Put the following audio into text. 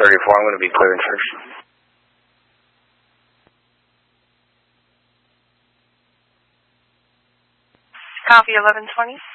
34, I'm going to be clearing first. Copy 1120.